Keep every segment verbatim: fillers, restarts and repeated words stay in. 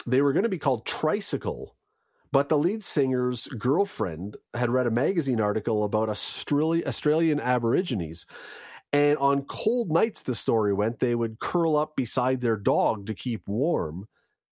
they were going to be called Tricycle, but the lead singer's girlfriend had read a magazine article about Australia, Australian Aborigines. And on cold nights, the story went, they would curl up beside their dog to keep warm.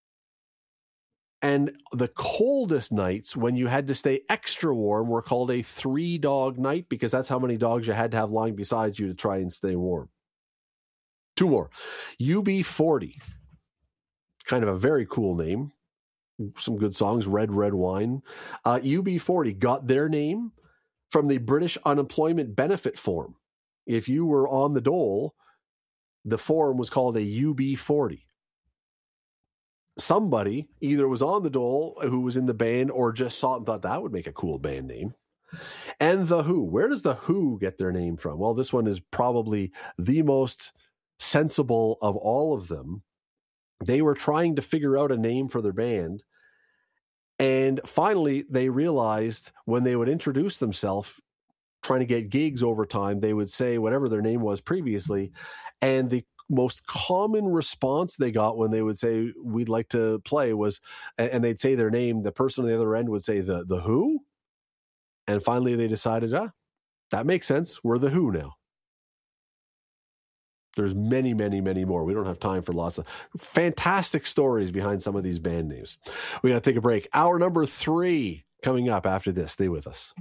And the coldest nights, when you had to stay extra warm, were called a three-dog night, because that's how many dogs you had to have lying beside you to try and stay warm. Two more. U B forty. Kind of a very cool name. Some good songs, Red, Red Wine. Uh, U B forty got their name from the British Unemployment Benefit Form. If you were on the dole, the form was called a U B forty. Somebody either was on the dole who was in the band or just saw it and thought that would make a cool band name. And The Who. Where does The Who get their name from? Well, this one is probably the most sensible of all of them. They were trying to figure out a name for their band. And finally, they realized when they would introduce themselves, trying to get gigs over time, they would say whatever their name was previously. And the most common response they got when they would say, we'd like to play was, and they'd say their name, the person on the other end would say, the, the Who? And finally they decided, ah, that makes sense. We're The Who now. There's many, many, many more. We don't have time for lots of fantastic stories behind some of these band names. We got to take a break. Hour number three coming up after this. Stay with us.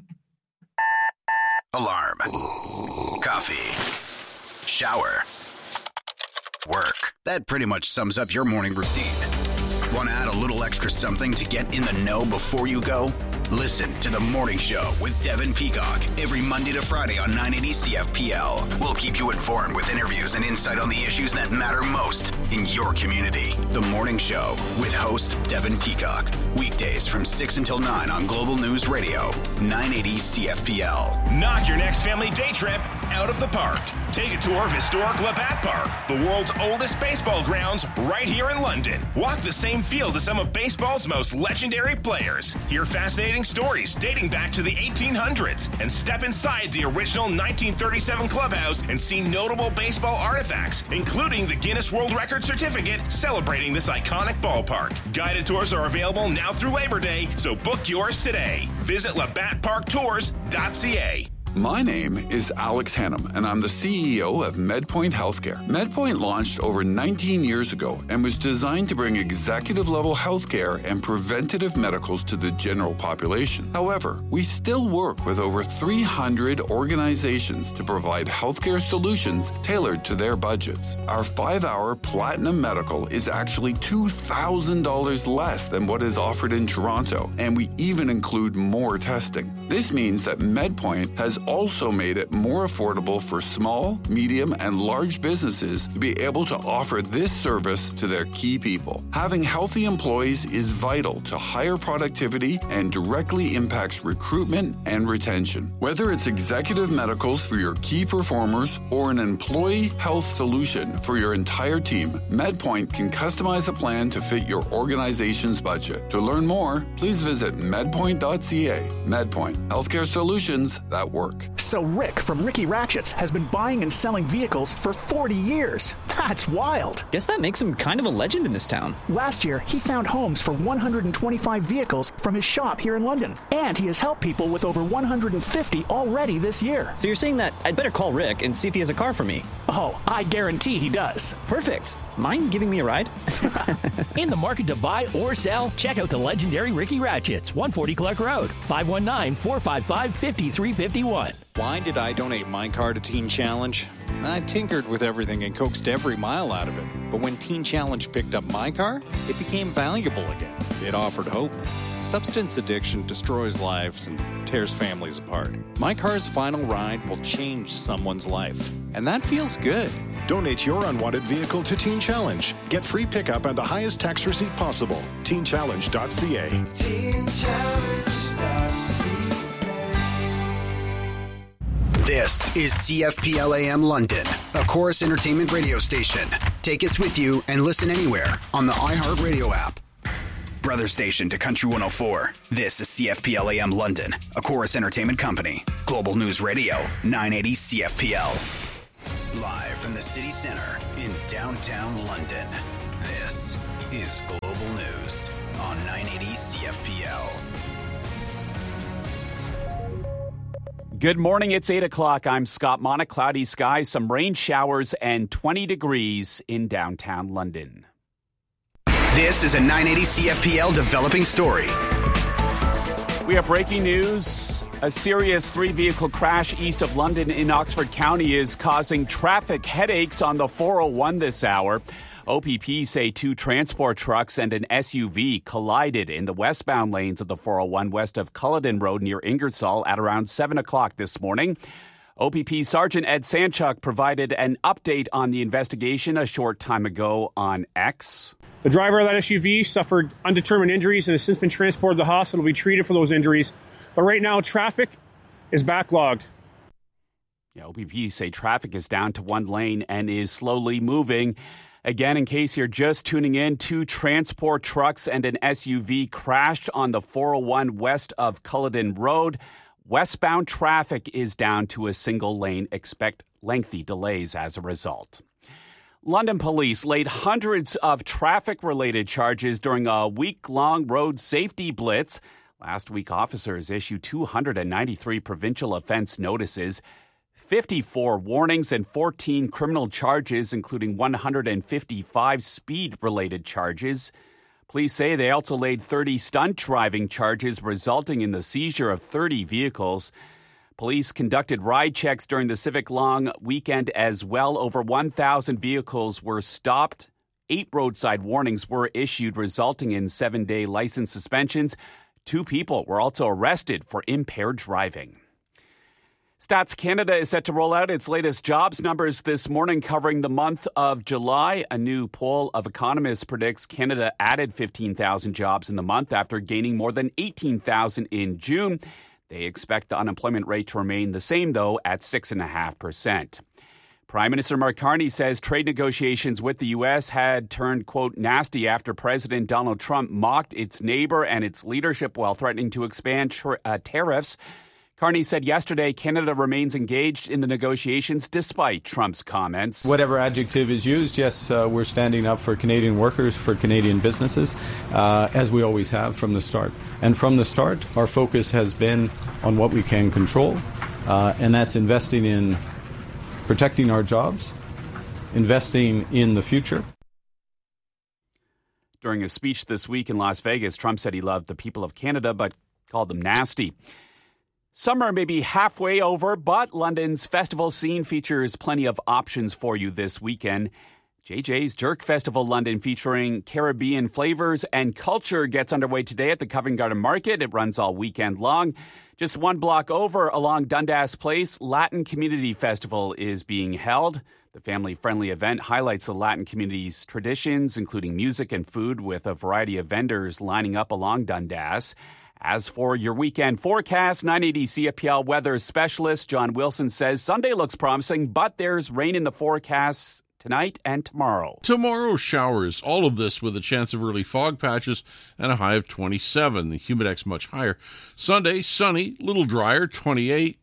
Alarm. Coffee. Shower. Work. That pretty much sums up your morning routine. Want to add a little extra something to get in the know before you go? Listen to The Morning Show with Devin Peacock every Monday to Friday on nine eighty C F P L. We'll keep you informed with interviews and insight on the issues that matter most in your community. The Morning Show with host Devin Peacock. Weekdays from six until nine on Global News Radio, nine eighty C F P L. Knock your next family day trip out of the park. Take a tour of historic Labatt Park, the world's oldest baseball grounds, right here in London. Walk the same field as some of baseball's most legendary players. Hear fascinating stories dating back to the eighteen hundreds and step inside the original nineteen thirty-seven clubhouse and see notable baseball artifacts, including the Guinness World Record certificate celebrating this iconic ballpark. Guided tours are available now through Labor Day, so book yours today. Visit labatt park tours dot c a. My name is Alex Hannum, and I'm the C E O of MedPoint Healthcare. MedPoint launched over nineteen years ago and was designed to bring executive-level healthcare and preventative medicals to the general population. However, we still work with over three hundred organizations to provide healthcare solutions tailored to their budgets. Our five-hour Platinum Medical is actually two thousand dollars less than what is offered in Toronto, and we even include more testing. This means that MedPoint has also made it more affordable for small, medium, and large businesses to be able to offer this service to their key people. Having healthy employees is vital to higher productivity and directly impacts recruitment and retention. Whether it's executive medicals for your key performers or an employee health solution for your entire team, MedPoint can customize a plan to fit your organization's budget. To learn more, please visit medpoint dot c a. MedPoint, healthcare solutions that work. So Rick from Ricky Ratchets has been buying and selling vehicles for forty years. That's wild. Guess that makes him kind of a legend in this town. Last year, he found homes for one hundred twenty-five vehicles from his shop here in London. And he has helped people with over one hundred fifty already this year. So you're saying that I'd better call Rick and see if he has a car for me? Oh, I guarantee he does. Perfect. Mind giving me a ride? In the market to buy or sell? Check out the legendary Ricky Ratchets, one forty Clark Road, five one nine, four five five, five three five one. Why did I donate my car to Teen Challenge? I tinkered with everything and coaxed every mile out of it. But when Teen Challenge picked up my car, it became valuable again. It offered hope. Substance addiction destroys lives and tears families apart. My car's final ride will change someone's life. And that feels good. Donate your unwanted vehicle to Teen Challenge. Get free pickup and the highest tax receipt possible. teen challenge dot c a. teen challenge dot c a. This is C F P L A M London, a Chorus Entertainment radio station. Take us with you and listen anywhere on the iHeartRadio app. Brother station to Country one oh four. This is C F P L A M London, a Chorus Entertainment company. Global News Radio, nine eighty C F P L. Live from the city center in downtown London, this is Global News. House on nine eighty C F P L. Good morning. It's eight o'clock. I'm Scott Monick. Cloudy skies, some rain showers, and twenty degrees in downtown London. This is a nine eighty C F P L developing story. We have breaking news. A serious three-vehicle crash east of London in Oxford County is causing traffic headaches on the four oh one this hour. O P P say two transport trucks and an S U V collided in the westbound lanes of the four oh one west of Culloden Road near Ingersoll at around seven o'clock this morning. O P P Sergeant Ed Sanchuk provided an update on the investigation a short time ago on X. The driver of that S U V suffered undetermined injuries and has since been transported to the hospital to be treated for those injuries. But right now, traffic is backlogged. Yeah, O P P say traffic is down to one lane and is slowly moving. Again, in case you're just tuning in, two transport trucks and an S U V crashed on the four oh one west of Culloden Road. Westbound traffic is down to a single lane. Expect lengthy delays as a result. London police laid hundreds of traffic-related charges during a week-long road safety blitz. Last week, officers issued two hundred ninety-three provincial offense notices, fifty-four warnings, and fourteen criminal charges, including one hundred fifty-five speed-related charges. Police say they also laid thirty stunt driving charges, resulting in the seizure of thirty vehicles. Police conducted ride checks during the Civic Long weekend as well. Over one thousand vehicles were stopped. Eight roadside warnings were issued, resulting in seven-day license suspensions. Two people were also arrested for impaired driving. Stats Canada is set to roll out its latest jobs numbers this morning, covering the month of July. A new poll of economists predicts Canada added fifteen thousand jobs in the month after gaining more than eighteen thousand in June. They expect the unemployment rate to remain the same, though, at six point five percent. Prime Minister Mark Carney says trade negotiations with the U S had turned, quote, nasty after President Donald Trump mocked its neighbor and its leadership while threatening to expand tra- uh, tariffs. Carney said yesterday Canada remains engaged in the negotiations despite Trump's comments. Whatever adjective is used, yes, uh, we're standing up for Canadian workers, for Canadian businesses, uh, as we always have from the start. And from the start, our focus has been on what we can control, uh, and that's investing in protecting our jobs, investing in the future. During a speech this week in Las Vegas, Trump said he loved the people of Canada, but called them nasty. Summer may be halfway over, but London's festival scene features plenty of options for you this weekend. J J's Jerk Festival London, featuring Caribbean flavors and culture, gets underway today at the Covent Garden Market. It runs all weekend long. Just one block over along Dundas Place, Latin Community Festival is being held. The family-friendly event highlights the Latin community's traditions, including music and food, with a variety of vendors lining up along Dundas. As for your weekend forecast, nine eighty C F P L weather specialist John Wilson says Sunday looks promising, but there's rain in the forecast tonight and tomorrow. Tomorrow, showers. All of this with a chance of early fog patches and a high of twenty-seven. The humidex much higher. Sunday, sunny, little drier, twenty-eight.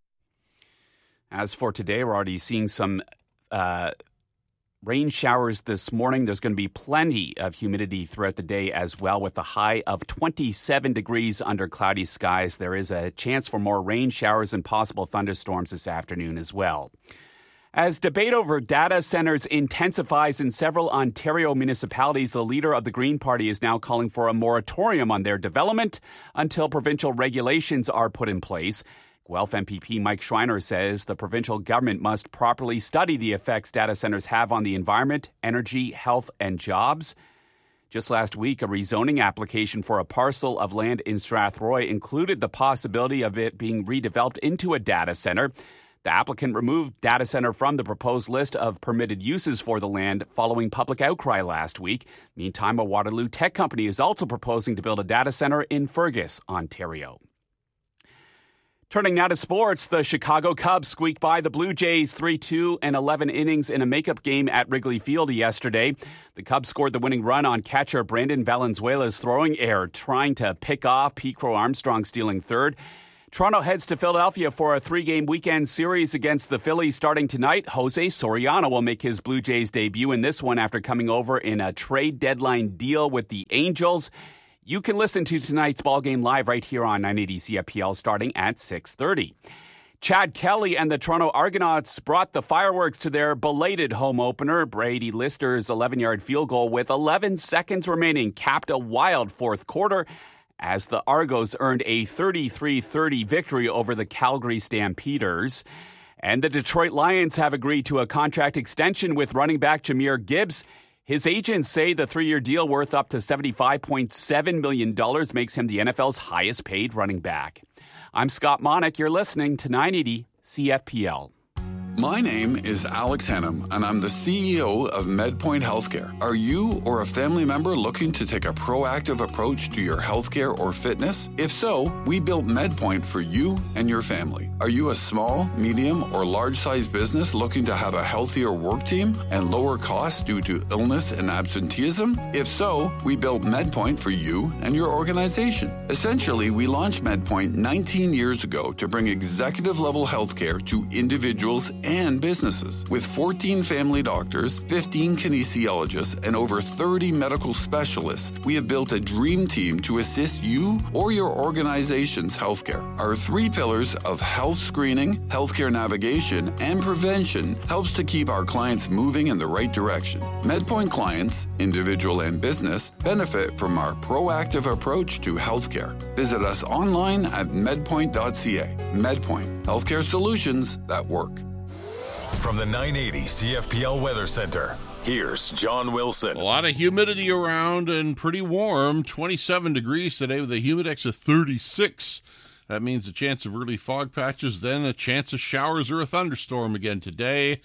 As for today, we're already seeing some uh, rain showers this morning. There's going to be plenty of humidity throughout the day as well, with a high of twenty-seven degrees under cloudy skies. There is a chance for more rain showers and possible thunderstorms this afternoon as well. As debate over data centers intensifies in several Ontario municipalities, the leader of the Green Party is now calling for a moratorium on their development until provincial regulations are put in place. Guelph M P P Mike Schreiner says the provincial government must properly study the effects data centers have on the environment, energy, health, and jobs. Just last week, a rezoning application for a parcel of land in Strathroy included the possibility of it being redeveloped into a data center. The applicant removed data center from the proposed list of permitted uses for the land following public outcry last week. Meantime, a Waterloo tech company is also proposing to build a data center in Fergus, Ontario. Turning now to sports, the Chicago Cubs squeaked by the Blue Jays three two and eleven innings in a makeup game at Wrigley Field yesterday. The Cubs scored the winning run on catcher Brandon Valenzuela's throwing error, trying to pick off Pete Crow Armstrong stealing third. Toronto heads to Philadelphia for a three-game weekend series against the Phillies starting tonight. Jose Soriano will make his Blue Jays debut in this one after coming over in a trade deadline deal with the Angels. You can listen to tonight's ballgame live right here on nine eighty C F P L starting at six thirty. Chad Kelly and the Toronto Argonauts brought the fireworks to their belated home opener. Brady Lister's eleven-yard field goal with eleven seconds remaining capped a wild fourth quarter as the Argos earned a thirty-three thirty victory over the Calgary Stampeders. And the Detroit Lions have agreed to a contract extension with running back Jahmyr Gibbs. His agents say the three-year deal worth up to seventy-five point seven million dollars makes him the N F L's highest-paid running back. I'm Scott Monick. You're listening to nine eighty C F P L. My name is Alex Hannum, and I'm the C E O of MedPoint Healthcare. Are you or a family member looking to take a proactive approach to your healthcare or fitness? If so, we built MedPoint for you and your family. Are you a small, medium, or large-sized business looking to have a healthier work team and lower costs due to illness and absenteeism? If so, we built MedPoint for you and your organization. Essentially, we launched MedPoint nineteen years ago to bring executive-level healthcare to individuals and businesses. With fourteen family doctors, fifteen kinesiologists, and over thirty medical specialists, we have built a dream team to assist you or your organization's healthcare. Our three pillars of health screening, healthcare navigation, and prevention helps to keep our clients moving in the right direction. MedPoint clients, individual and business, benefit from our proactive approach to healthcare. Visit us online at medpoint dot c a. MedPoint, healthcare solutions that work. From the nine eighty C F P L Weather Center, here's John Wilson. A lot of humidity around and pretty warm. twenty-seven degrees today with a humidex of thirty-six. That means a chance of early fog patches, then a chance of showers or a thunderstorm again today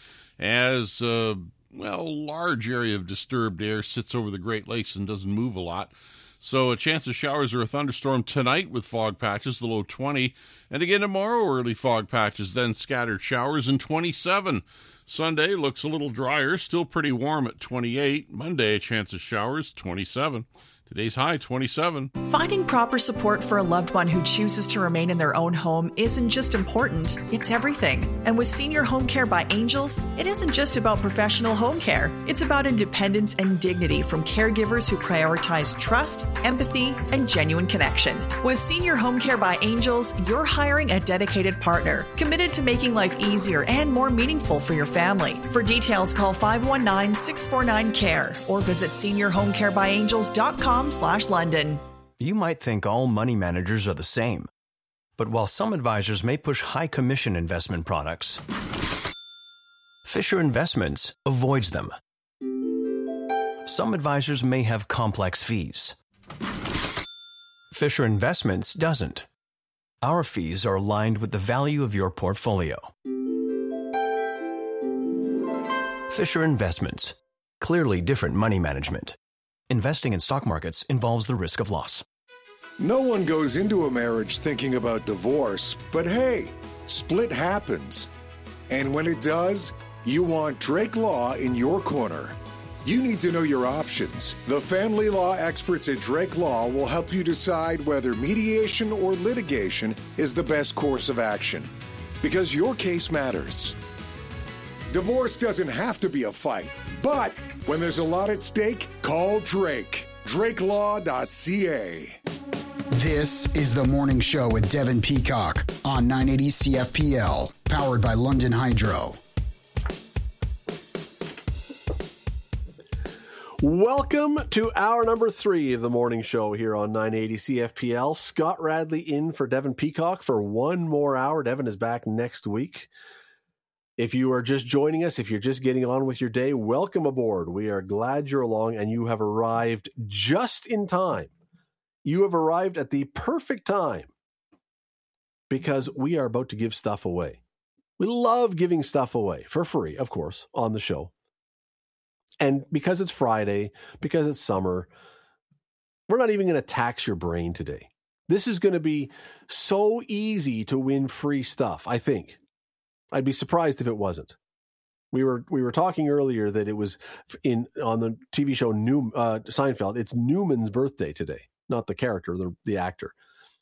as a, well, large area of disturbed air sits over the Great Lakes and doesn't move a lot. So a chance of showers or a thunderstorm tonight with fog patches, the low twenty. And again tomorrow, early fog patches, then scattered showers and twenty-seven. Sunday looks a little drier, still pretty warm at twenty-eight. Monday, a chance of showers, twenty-seven. Today's high, twenty-seven. Finding proper support for a loved one who chooses to remain in their own home isn't just important, it's everything. And with Senior Home Care by Angels, it isn't just about professional home care. It's about independence and dignity from caregivers who prioritize trust, empathy, and genuine connection. With Senior Home Care by Angels, you're hiring a dedicated partner, committed to making life easier and more meaningful for your family. For details, call five one nine, six four nine, C A R E or visit senior home care by angels dot com slash London. You might think all money managers are the same. But while some advisors may push high commission investment products, Fisher Investments avoids them. Some advisors may have complex fees. Fisher Investments doesn't. Our fees are aligned with the value of your portfolio. Fisher Investments. Clearly different money management. Investing in stock markets involves the risk of loss. No one goes into a marriage thinking about divorce, but hey, split happens. And when it does, you want Drake Law in your corner. You need to know your options. The family law experts at Drake Law will help you decide whether mediation or litigation is the best course of action. Because your case matters. Divorce doesn't have to be a fight, but when there's a lot at stake, call Drake. drake law dot c a. This is The Morning Show with Devin Peacock on nine eighty C F P L, powered by London Hydro. Welcome to hour number three of The Morning Show here on nine eighty C F P L. Scott Radley in for Devin Peacock for one more hour. Devin is back next week. If you are just joining us, if you're just getting on with your day, welcome aboard. We are glad you're along and you have arrived just in time. You have arrived at the perfect time because we are about to give stuff away. We love giving stuff away for free, of course, on the show. And because it's Friday, because it's summer, we're not even going to tax your brain today. This is going to be so easy to win free stuff, I think. I'd be surprised if it wasn't. We were we were talking earlier that it was in on the T V show New, uh, Seinfeld. It's Newman's birthday today, not the character, the the actor.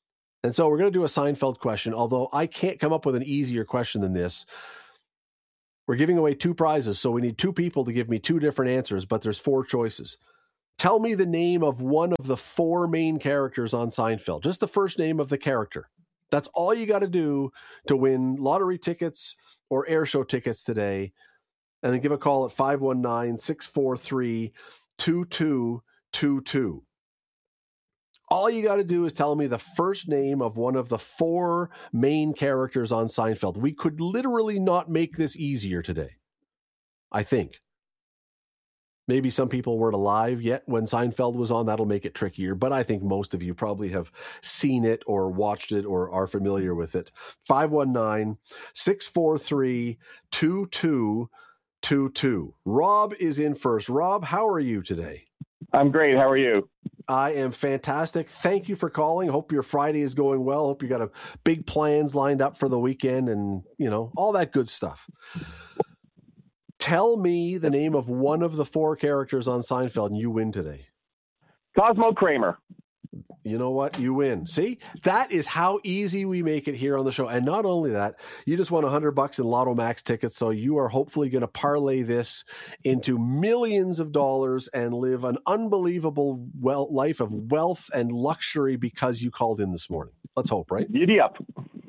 And so we're going to do a Seinfeld question, although I can't come up with an easier question than this. We're giving away two prizes, so we need two people to give me two different answers, but there's four choices. Tell me the name of one of the four main characters on Seinfeld. Just the first name of the character. That's all you got to do to win lottery tickets or air show tickets today. And then give a call at five one nine, six four three, two two two two. All you got to do is tell me the first name of one of the four main characters on Seinfeld. We could literally not make this easier today, I think. Maybe some people weren't alive yet when Seinfeld was on. That'll make it trickier. But I think most of you probably have seen it or watched it or are familiar with it. five one nine, six four three, two two two two. Rob is in first. Rob, how are you today? I'm great. How are you? I am fantastic. Thank you for calling. Hope your Friday is going well. Hope you got a big plans lined up for the weekend and, you know, all that good stuff. Tell me the name of one of the four characters on Seinfeld and you win today. Cosmo Kramer. You know what? You win. See, that is how easy we make it here on the show. And not only that, you just won a hundred bucks in Lotto Max tickets. So you are hopefully going to parlay this into millions of dollars and live an unbelievable well life of wealth and luxury because you called in this morning. Let's hope, right? Giddy up.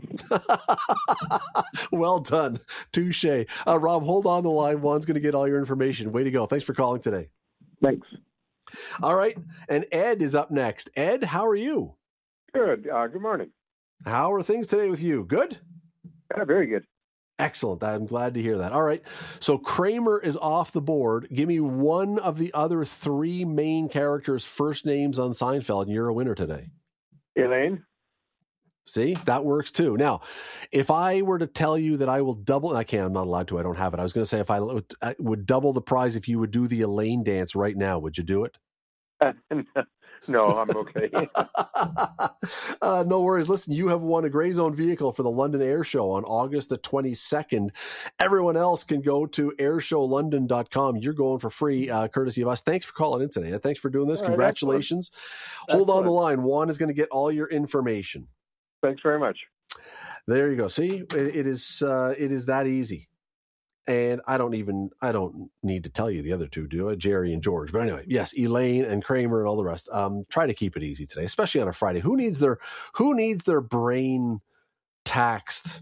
Well done. Touche. Uh, Rob, hold on the line. Juan's going to get all your information. Way to go. Thanks for calling today. Thanks. All right. And Ed is up next. Ed, how are you? Good. Uh, good morning. How are things today with you? Good? Yeah, very good. Excellent. I'm glad to hear that. All right. So Kramer is off the board. Give me one of the other three main characters' first names on Seinfeld, and you're a winner today. Elaine. See, that works too. Now, if I were to tell you that I will double, and I can't, I'm not allowed to, I don't have it. I was going to say if I would, I would double the prize if you would do the Elaine dance right now, would you do it? No, I'm okay. uh, no worries. Listen, you have won a Gray Zone vehicle for the London Air Show on August the twenty-second. Everyone else can go to air show london dot com. You're going for free, uh, courtesy of us. Thanks for calling in today. Thanks for doing this. All Congratulations. Right, Hold on the line. Juan is going to get all your information. Thanks very much. There you go. See, it, it is uh, it is that easy. And I don't even, I don't need to tell you the other two, do I? Jerry and George. But anyway, yes, Elaine and Kramer and all the rest. Um, try to keep it easy today, especially on a Friday. Who needs their, who needs their brain taxed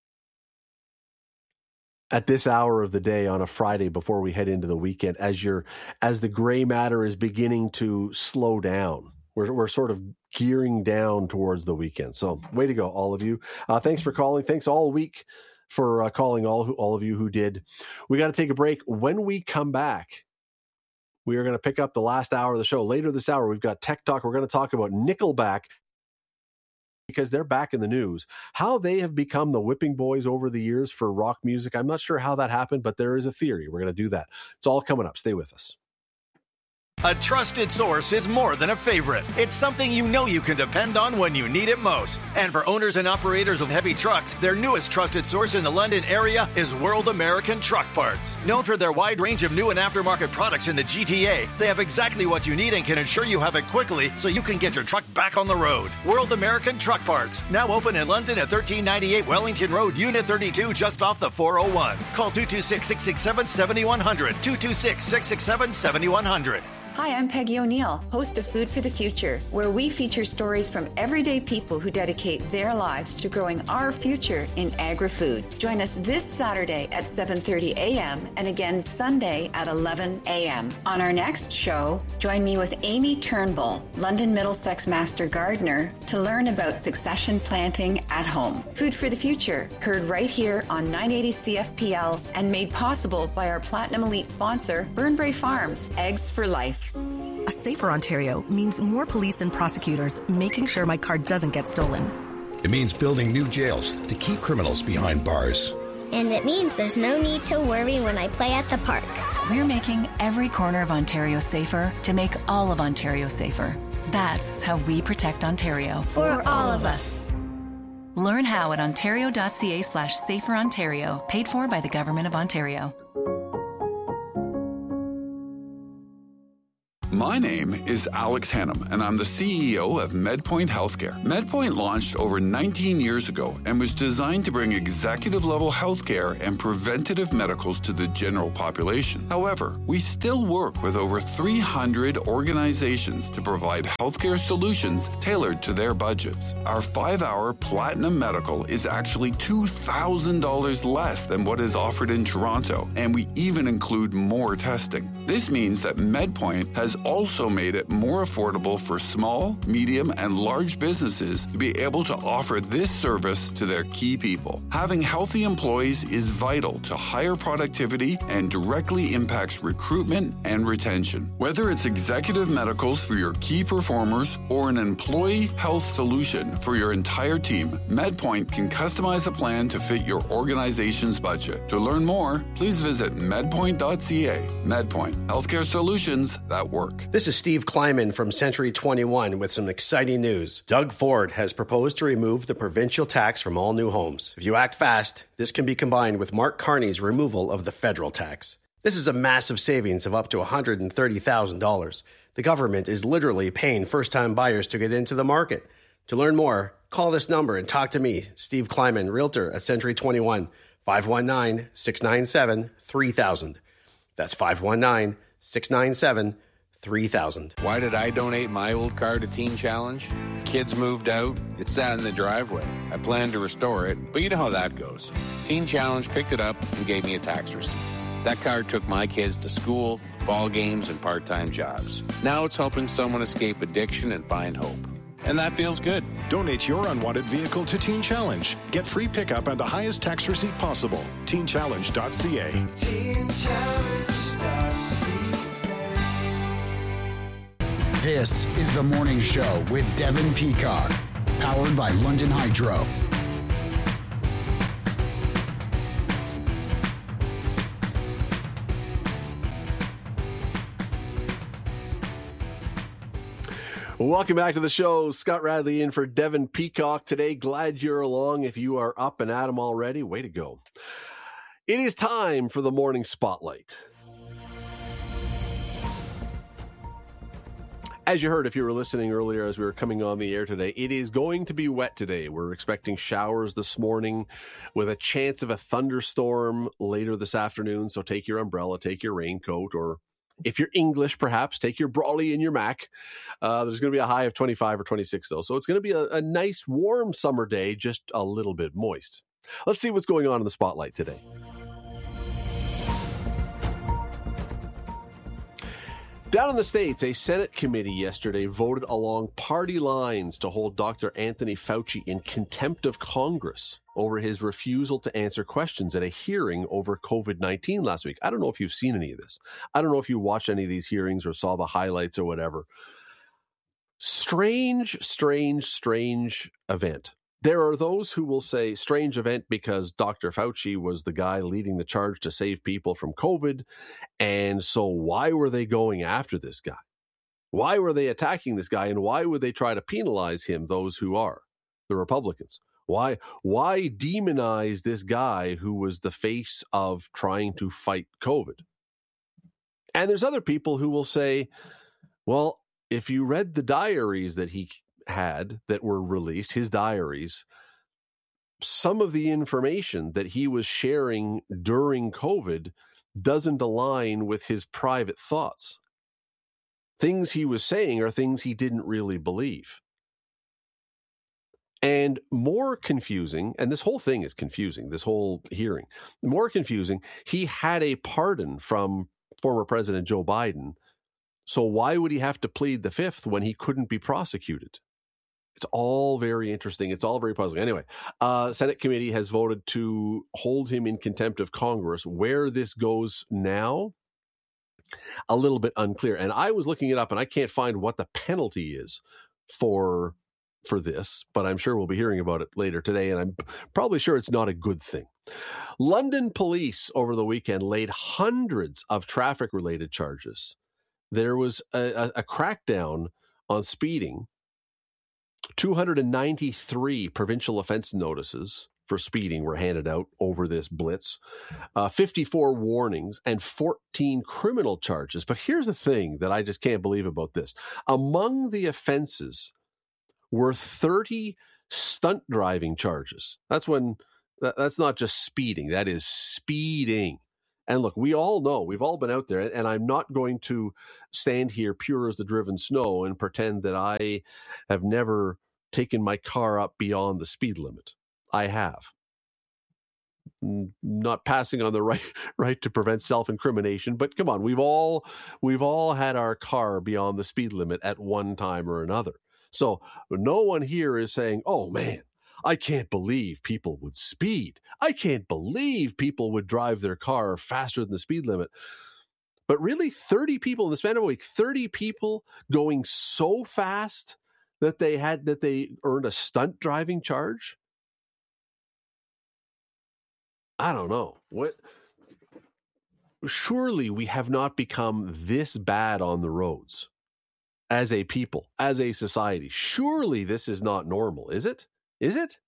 at this hour of the day on a Friday before we head into the weekend as you're, as the gray matter is beginning to slow down? We're, we're sort of gearing down towards the weekend. So way to go, all of you. Uh, thanks for calling. Thanks all week for uh, calling all who, all of you who did. We got to take a break. When we come back, we are going to pick up the last hour of the show. Later this hour, we've got Tech Talk. We're going to talk about Nickelback because they're back in the news. How they have become the whipping boys over the years for rock music. I'm not sure how that happened, but there is a theory. We're going to do that. It's all coming up. Stay with us. A trusted source is more than a favorite. It's something you know you can depend on when you need it most. And for owners and operators of heavy trucks, their newest trusted source in the London area is World American Truck Parts. Known for their wide range of new and aftermarket products in the G T A, they have exactly what you need and can ensure you have it quickly so you can get your truck back on the road. World American Truck Parts, now open in London at thirteen ninety-eight Wellington Road, Unit thirty-two, just off the four oh one. Call two two six, six six seven, seven one zero zero, two two six, six six seven, seven one zero zero. Hi, I'm Peggy O'Neill, host of Food for the Future, where we feature stories from everyday people who dedicate their lives to growing our future in agri-food. Join us this Saturday at seven thirty a.m. and again Sunday at eleven a.m. On our next show, join me with Amy Turnbull, London Middlesex Master Gardener, to learn about succession planting at home. Food for the Future, heard right here on nine eighty C F P L and made possible by our Platinum Elite sponsor, Burnbrae Farms, Eggs for Life. A safer Ontario means more police and prosecutors making sure my car doesn't get stolen. It means building new jails to keep criminals behind bars. And it means there's no need to worry when I play at the park. We're making every corner of Ontario safer to make all of Ontario safer. That's how we protect Ontario. For all of us. Learn how at ontario.ca slash safer Ontario, paid for by the Government of Ontario. My name is Alex Hannum, and I'm the C E O of MedPoint Healthcare. MedPoint launched over nineteen years ago and was designed to bring executive-level healthcare and preventative medicals to the general population. However, we still work with over three hundred organizations to provide healthcare solutions tailored to their budgets. Our five-hour Platinum Medical is actually two thousand dollars less than what is offered in Toronto, and we even include more testing. This means that MedPoint has also made it more affordable for small, medium, and large businesses to be able to offer this service to their key people. Having healthy employees is vital to higher productivity and directly impacts recruitment and retention. Whether it's executive medicals for your key performers or an employee health solution for your entire team, MedPoint can customize a plan to fit your organization's budget. To learn more, please visit medpoint dot c a. MedPoint, healthcare solutions that work. This is Steve Kleiman from Century twenty-one with some exciting news. Doug Ford has proposed to remove the provincial tax from all new homes. If you act fast, this can be combined with Mark Carney's removal of the federal tax. This is a massive savings of up to one hundred thirty thousand dollars. The government is literally paying first-time buyers to get into the market. To learn more, call this number and talk to me, Steve Kleiman, Realtor at Century twenty-one, five one nine, six nine seven, three thousand. That's five one nine, six nine seven, three thousand. Why did I donate my old car to Teen Challenge? Kids moved out. It sat in the driveway. I planned to restore it, but you know how that goes. Teen Challenge picked it up and gave me a tax receipt. That car took my kids to school, ball games, and part-time jobs. Now it's helping someone escape addiction and find hope. And that feels good. Donate your unwanted vehicle to Teen Challenge. Get free pickup and the highest tax receipt possible. teen challenge dot c a. teen challenge dot c a. This is The Morning Show with Devin Peacock, powered by London Hydro. Welcome back to the show. Scott Radley in for Devin Peacock today. Glad you're along. If you are up and at 'em already, way to go. It is time for the morning spotlight. As you heard, if you were listening earlier as we were coming on the air today, it is going to be wet today. We're expecting showers this morning with a chance of a thunderstorm later this afternoon. So take your umbrella, take your raincoat, or if you're English, perhaps take your brolly and your Mac. Uh, there's going to be a high of twenty-five or twenty-six, though. So it's going to be a, a nice, warm summer day, just a little bit moist. Let's see what's going on in the spotlight today. Down in the States, a Senate committee yesterday voted along party lines to hold Doctor Anthony Fauci in contempt of Congress over his refusal to answer questions at a hearing over covid nineteen last week. I don't know if you've seen any of this. I don't know if you watched any of these hearings or saw the highlights or whatever. Strange, strange, strange event. There are those who will say strange event because Doctor Fauci was the guy leading the charge to save people from COVID. And so why were they going after this guy? Why were they attacking this guy? And why would they try to penalize him, those who are the Republicans? Why, why demonize this guy who was the face of trying to fight COVID? And there's other people who will say, well, if you read the diaries that he had that were released, his diaries, some of the information that he was sharing during COVID doesn't align with his private thoughts. Things he was saying are things he didn't really believe. And more confusing, and this whole thing is confusing, this whole hearing, more confusing, he had a pardon from former President Joe Biden. So why would he have to plead the fifth when he couldn't be prosecuted? It's all very interesting. It's all very puzzling. Anyway, uh, Senate committee has voted to hold him in contempt of Congress. Where this goes now, a little bit unclear. And I was looking it up, and I can't find what the penalty is for for this, but I'm sure we'll be hearing about it later today, and I'm probably sure it's not a good thing. London police over the weekend laid hundreds of traffic-related charges. There was a, a, a crackdown on speeding, two hundred ninety-three provincial offense notices, for speeding were handed out over this blitz. Uh, fifty-four warnings and fourteen criminal charges. But here's the thing that I just can't believe about this. Among the offenses were thirty stunt driving charges. That's when, that, that's not just speeding. That is speeding. And look, we all know, we've all been out there, and I'm not going to stand here pure as the driven snow and pretend that I have never taken my car up beyond the speed limit. I have. Not passing on the right right to prevent self-incrimination, but come on, we've all we've all had our car beyond the speed limit at one time or another. So no one here is saying, "Oh man, I can't believe people would speed. I can't believe people would drive their car faster than the speed limit." But really, thirty people in the span of a week, thirty people going so fast that they had that they earned a stunt driving charge. I don't know. What? Surely we have not become this bad on the roads as a people, as a society. Surely this is not normal, is it? Is it?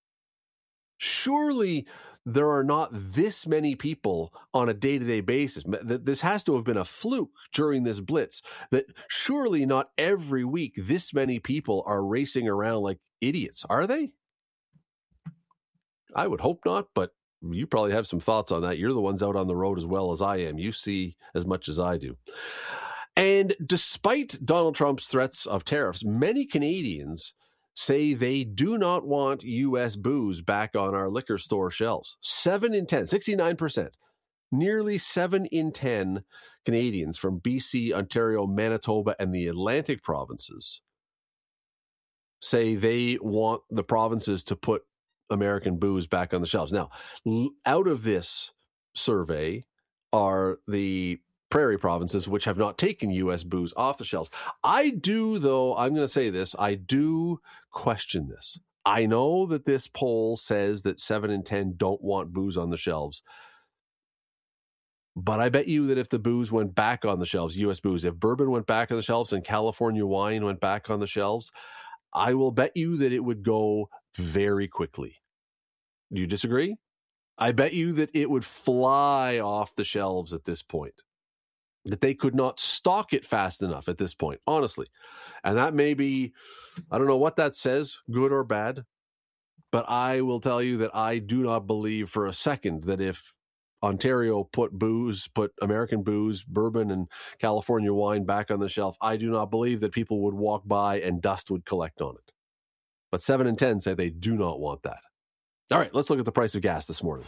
Surely there are not this many people on a day-to-day basis. This has to have been a fluke during this blitz, that surely not every week this many people are racing around like idiots, are they? I would hope not, but you probably have some thoughts on that. You're the ones out on the road as well as I am. You see as much as I do. And despite Donald Trump's threats of tariffs, many Canadians say they do not want U S booze back on our liquor store shelves. Seven in ten, sixty-nine percent, nearly seven in ten Canadians from B C, Ontario, Manitoba, and the Atlantic provinces say they want the provinces to put American booze back on the shelves. Now, out of this survey are the prairie provinces, which have not taken U S booze off the shelves. I do, though, I'm going to say this, I do question this. I know that this poll says that seven in ten don't want booze on the shelves. But I bet you that if the booze went back on the shelves, U S booze, if bourbon went back on the shelves and California wine went back on the shelves, I will bet you that it would go very quickly. Do you disagree? I bet you that it would fly off the shelves at this point. That they could not stock it fast enough at this point, honestly. And that may be, I don't know what that says, good or bad, but I will tell you that I do not believe for a second that if Ontario put booze, put American booze, bourbon, and California wine back on the shelf, I do not believe that people would walk by and dust would collect on it. But seven in ten say they do not want that. All right, let's look at the price of gas this morning.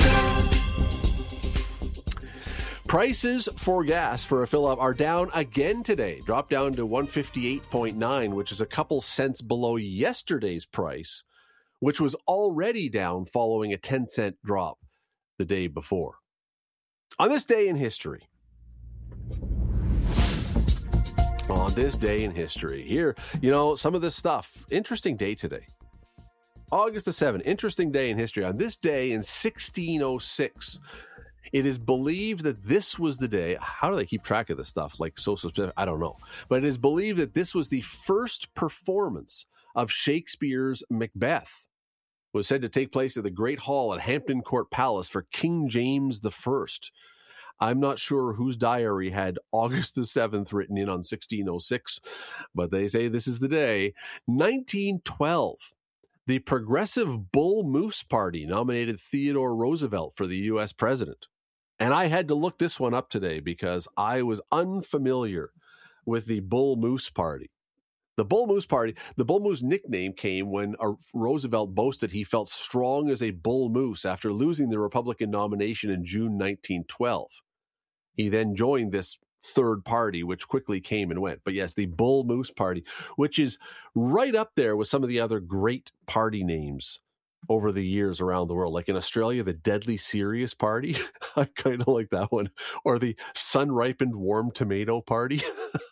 Prices for gas for a fill-up are down again today. Dropped down to one fifty-eight point nine, which is a couple cents below yesterday's price, which was already down following a ten cent drop the day before. On this day in history, on this day in history, here, you know, some of this stuff, interesting day today. August the seventh, interesting day in history. On this day in sixteen oh six, it is believed that this was the day. How do they keep track of this stuff? Like so specific? I don't know. But it is believed that this was the first performance of Shakespeare's Macbeth. It was said to take place at the Great Hall at Hampton Court Palace for King James the First. I'm not sure whose diary had August the seventh written in on sixteen oh six, but they say this is the day. nineteen twelve. The Progressive Bull Moose Party nominated Theodore Roosevelt for the U S president. And I had to look this one up today because I was unfamiliar with the Bull Moose Party. The Bull Moose Party, the Bull Moose nickname came when uh, Roosevelt boasted he felt strong as a bull moose after losing the Republican nomination in June nineteen twelve. He then joined this third party, which quickly came and went. But yes, the Bull Moose Party, which is right up there with some of the other great party names over the years around the world. Like in Australia, the Deadly Serious Party. I kind of like that one. Or the Sun-Ripened Warm Tomato Party.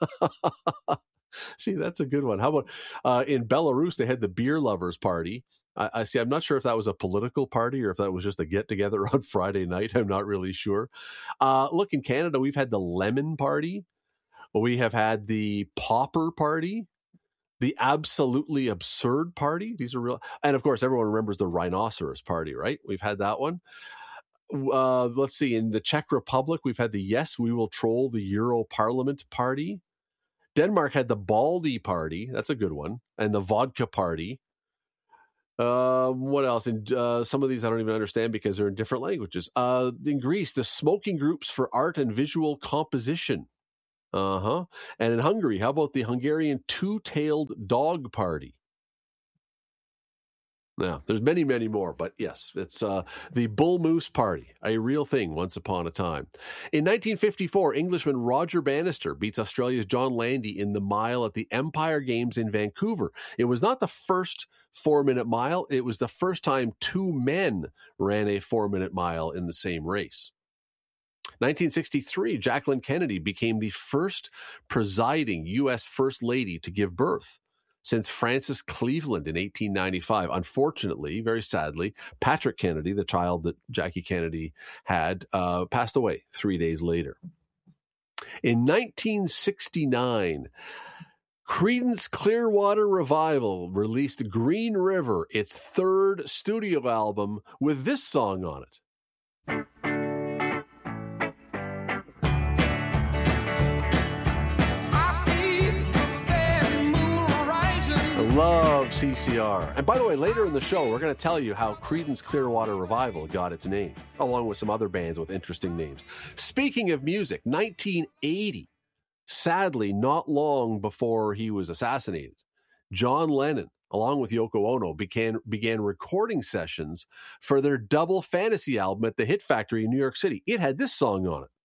See, that's a good one. How about uh, in Belarus, they had the Beer Lovers Party. I, I see. I'm not sure if that was a political party or if that was just a get-together on Friday night. I'm not really sure. Uh, look, in Canada, we've had the Lemon Party. We have had the Popper Party. The Absolutely Absurd Party. These are real. And of course, everyone remembers the Rhinoceros Party, right? We've had that one. Uh, let's see. In the Czech Republic, we've had the Yes, We Will Troll the Euro Parliament Party. Denmark had the Baldy Party. That's a good one. And the Vodka Party. Uh, what else? And uh, some of these I don't even understand because they're in different languages. Uh, in Greece, the Smoking Groups for Art and Visual Composition. Uh-huh. And in Hungary, how about the Hungarian Two-Tailed Dog Party? Now, there's many, many more, but yes, it's uh, the Bull Moose Party, a real thing once upon a time. In nineteen fifty-four, Englishman Roger Bannister beats Australia's John Landy in the mile at the Empire Games in Vancouver. It was not the first four-minute mile. It was the first time two men ran a four-minute mile in the same race. nineteen sixty-three, Jacqueline Kennedy became the first presiding U S First Lady to give birth since Frances Cleveland in eighteen ninety-five. Unfortunately, very sadly, Patrick Kennedy, the child that Jackie Kennedy had, uh, passed away three days later. In nineteen sixty-nine, Creedence Clearwater Revival released Green River, its third studio album, with this song on it. Love C C R. And by the way, later in the show, we're going to tell you how Creedence Clearwater Revival got its name, along with some other bands with interesting names. Speaking of music, nineteen eighty, sadly, not long before he was assassinated, John Lennon, along with Yoko Ono, began, began recording sessions for their double fantasy album at the Hit Factory in New York City. It had this song on it.